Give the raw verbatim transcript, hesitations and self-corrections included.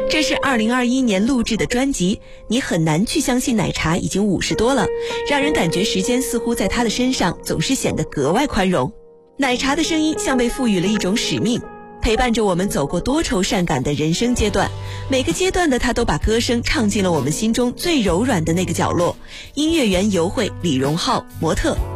这是二零二一年录制的专辑，你很难去相信奶茶已经五十多了，让人感觉时间似乎在他的身上总是显得格外宽容。奶茶的声音像被赋予了一种使命，陪伴着我们走过多愁善感的人生阶段，每个阶段的他都把歌声唱进了我们心中最柔软的那个角落。音乐人尤慧、李荣浩、模特。